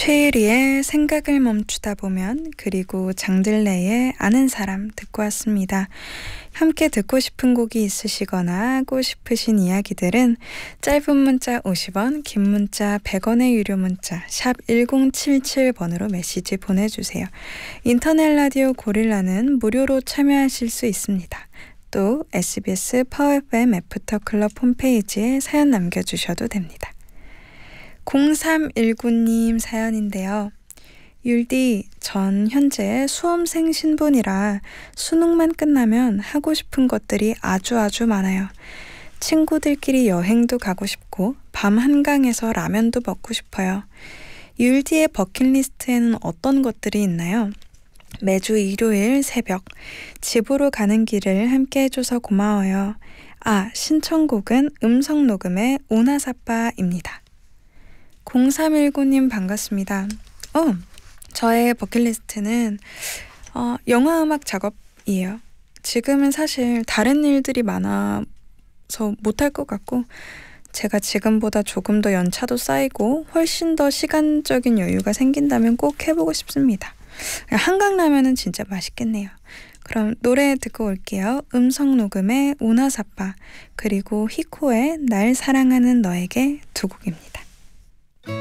최유리의 생각을 멈추다 보면, 그리고 장들레의 아는 사람 듣고 왔습니다. 함께 듣고 싶은 곡이 있으시거나 하고 싶으신 이야기들은 짧은 문자 50원, 긴 문자 100원의 유료 문자 샵 1077번으로 메시지 보내주세요. 인터넷 라디오 고릴라는 무료로 참여하실 수 있습니다. 또 SBS 파워 FM 애프터클럽 홈페이지에 사연 남겨주셔도 됩니다. 0319님 사연인데요. 율디, 전 현재 수험생 신분이라 수능만 끝나면 하고 싶은 것들이 아주 많아요. 친구들끼리 여행도 가고 싶고 밤 한강에서 라면도 먹고 싶어요. 율디의 버킷리스트에는 어떤 것들이 있나요? 매주 일요일 새벽 집으로 가는 길을 함께 해줘서 고마워요. 신청곡은 음성 녹음의 오나사빠입니다. 0319님 반갑습니다. 저의 버킷리스트는 영화음악 작업이에요. 지금은 사실 다른 일들이 많아서 못할 것 같고, 제가 지금보다 조금 더 연차도 쌓이고 훨씬 더 시간적인 여유가 생긴다면 꼭 해보고 싶습니다. 한강라면은 진짜 맛있겠네요. 그럼 노래 듣고 올게요. 음성 녹음의 오나사빠, 그리고 히코의 날 사랑하는 너에게 두 곡입니다.